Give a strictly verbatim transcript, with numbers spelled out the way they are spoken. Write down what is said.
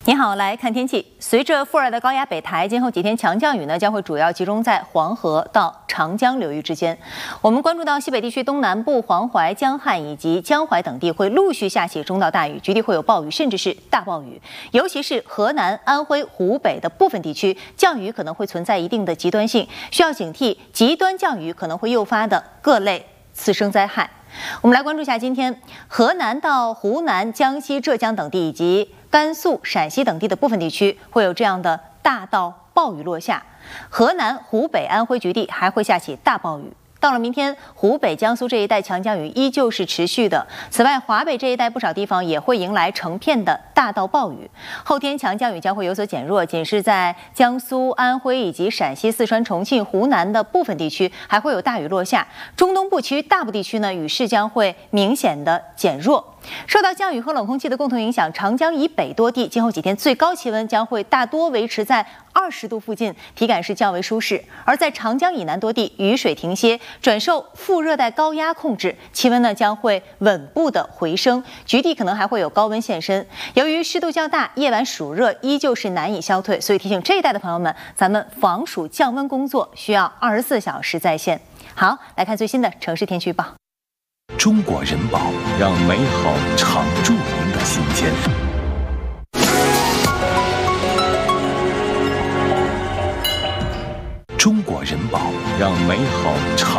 你好，来看天气。随着副热带高压北抬，今后几天强降雨呢将会主要集中在黄河到长江流域之间。我们关注到西北地区东南部、黄淮、江汉以及江淮等地会陆续下起中到大雨，局地会有暴雨，甚至是大暴雨。尤其是河南、安徽、湖北的部分地区，降雨可能会存在一定的极端性，需要警惕极端降雨可能会诱发的各类次生灾害。我们来关注一下今天河南到湖南、江西、浙江等地以及甘肃、陕西等地的部分地区会有这样的大到暴雨落下，河南、湖北、安徽局地还会下起大暴雨。到了明天，湖北、江苏这一带强降雨依旧是持续的。此外，华北这一带不少地方也会迎来成片的大到暴雨。后天强降雨将会有所减弱，仅是在江苏、安徽以及陕西、四川、重庆、湖南的部分地区还会有大雨落下。中东部其余大部地区呢，雨势将会明显的减弱。受到降雨和冷空气的共同影响，长江以北多地今后几天最高气温将会大多维持在二十度附近，体感是较为舒适。而在长江以南多地，雨水停歇，转受副热带高压控制，气温呢将会稳步的回升，局地可能还会有高温现身。由于湿度较大，夜晚暑热依旧是难以消退，所以提醒这一带的朋友们，咱们防暑降温工作需要二十四小时在线。好，来看最新的城市天气预报。 中国人保，让美好常驻您的心间。中国人保，让美好常